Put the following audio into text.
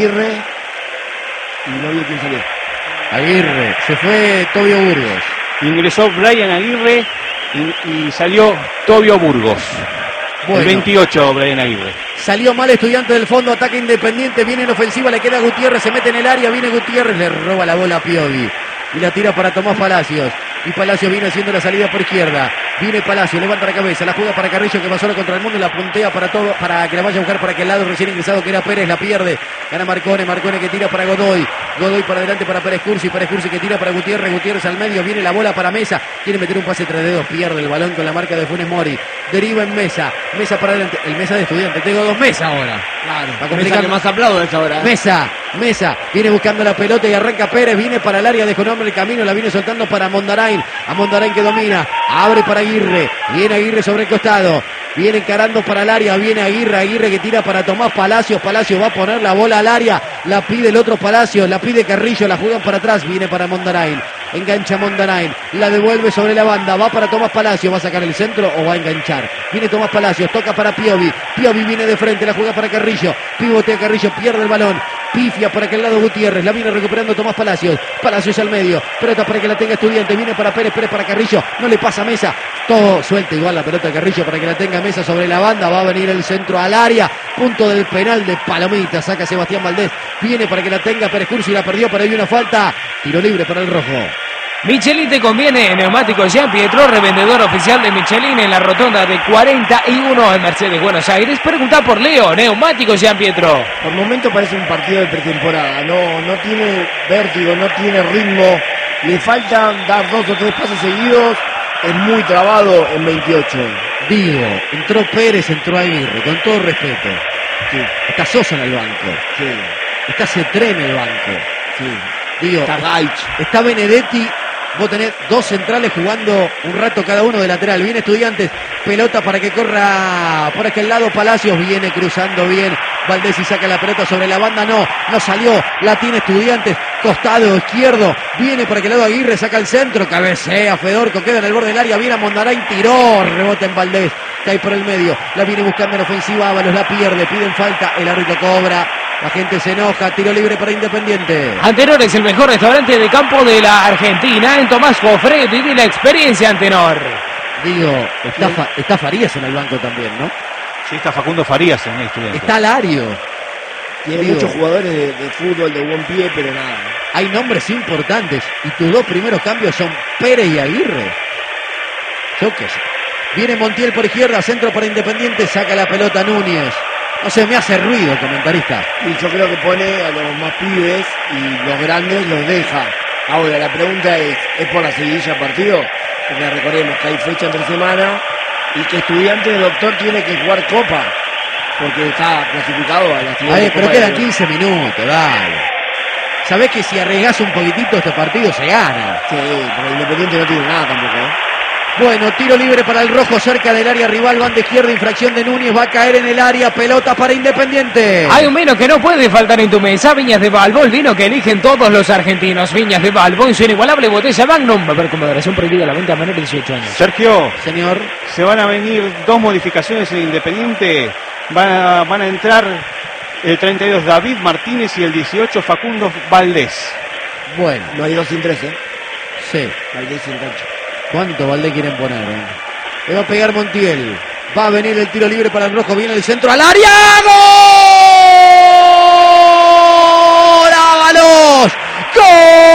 Aguirre y no vio quién salió. Aguirre, se fue Tobio Burgos. Ingresó Brian Aguirre y salió Tobio Burgos. Bueno, el 28 Brian Aguirre. Salió mal Estudiante del Fondo, ataque Independiente, viene en ofensiva, le queda Gutiérrez, se mete en el área, viene Gutiérrez, le roba la bola a Piovi. Y la tira para Tomás Palacios. Y Palacios viene haciendo la salida por izquierda. Viene Palacios, levanta la cabeza, la juega para Carrillo que pasó contra el mundo y la puntea para todo, para que la vaya a buscar para aquel lado recién ingresado que era Pérez, la pierde. Gana Marcone que tira para Godoy. Godoy para adelante para Pérez Cursi que tira para Gutiérrez, Gutiérrez al medio, viene la bola para Mesa. Quiere meter un pase entre dedos, pierde el balón con la marca de Funes Mori. Deriva en Mesa, Mesa para adelante, el Mesa de Estudiante, tengo dos Mesa ahora. Claro, va a complicar que más aplaudo a esa hora. Mesa, viene buscando la pelota y arranca Pérez, viene para el área, dejó nombre el camino, la viene soltando para Mondarain, a Mondarain que domina, abre para Aguirre, viene Aguirre sobre el costado, viene encarando para el área, viene Aguirre que tira para Tomás Palacios va a poner la bola al área, la pide el otro Palacios, la pide Carrillo, la juegan para atrás, viene para Mondarain, engancha Mondarain, la devuelve sobre la banda, va para Tomás Palacios, va a sacar el centro o va a enganchar, viene Tomás Palacios, toca para Piovi viene de frente, la juega para Carrillo, pivotea Carrillo, pierde el balón, pifia por aquel lado Gutiérrez, la viene recuperando Tomás Palacios al medio, pelota para que la tenga Estudiante, viene para Pérez para Carrillo, no le pasa a Mesa, todo suelta igual la pelota de Carrillo para que la tenga Mesa sobre la banda, va a venir el centro al área, punto del penal de Palomita, saca Sebastián Valdés, viene para que la tenga Pérez Cursi, la perdió, pero hay una falta, tiro libre para el rojo. Michelin te conviene, Neumáticos Jean Pietro, revendedor oficial de Michelin en la rotonda de 41 en Mercedes, Buenos Aires. Pregunta por Leo, Neumáticos Jean Pietro. Por momento parece un partido de pretemporada, no tiene vértigo, no tiene ritmo, le falta dar 2 o 3 pases seguidos, es muy trabado en 28. Digo, entró Pérez, entró Aguirre, con todo respeto. Sí. Está Sosa en el banco. Sí. Está Cetré en el banco. Sí. Digo, está Gaich. Está Benedetti. Vos tenés 2 centrales jugando un rato cada uno de lateral. Viene Estudiantes, pelota para que corra por aquel lado. Palacios viene cruzando bien. Valdés y saca la pelota sobre la banda. No salió. La tiene Estudiantes. Costado izquierdo. Viene por aquel lado Aguirre, saca el centro. Cabecea Fedorco, queda en el borde del área. Viene a Mondarain, tiró. Rebota en Valdés. Cae por el medio. La viene buscando en ofensiva. Ábalos la pierde. Piden falta. El árbitro cobra. La gente se enoja, tiro libre para Independiente. Antenor es el mejor restaurante de campo de la Argentina. En Tomás Jofre, vive la experiencia, Antenor. Digo, está Farías en el banco también, ¿no? Sí, está Facundo Farías en el Estudiante. Está Lario. Tiene muchos jugadores de fútbol, de buen pie, pero nada. Hay nombres importantes y tus 2 primeros cambios son Pérez y Aguirre. Yo qué sé. Viene Montiel por izquierda, centro para Independiente, saca la pelota Núñez. No sé, me hace ruido, comentarista. Y yo creo que pone a los más pibes y los grandes los deja. Ahora, la pregunta ¿es por la seguidilla partido? Porque recordemos que hay fecha entre semana y que Estudiante de Doctor tiene que jugar Copa, porque está clasificado a la siguiente. Pero quedan 15 minutos, dale. Sabés que si arriesgás un poquitito este partido se gana. Sí, pero Independiente no tiene nada tampoco, Bueno, tiro libre para el rojo cerca del área rival, banda izquierda, infracción de Núñez, va a caer en el área, pelota para Independiente. Hay un vino que no puede faltar en tu mesa, Viñas de Balbo, el vino que eligen todos los argentinos. Viñas de Balbo, en su inigualable botella Magnum, va a haber con moderación prohibida la venta a menores de 18 años. Sergio, señor, se van a venir 2 modificaciones en Independiente, van a entrar el 32 David Martínez y el 18 Facundo Valdés. Bueno, no hay 2 sin 3, Sí. Valdés sin cancha. ¿Cuánto Valdés quieren poner? Le va a pegar Montiel. Va a venir el tiro libre para el rojo. Viene el centro al área. ¡Gol! ¡Ábalos! ¡Gol!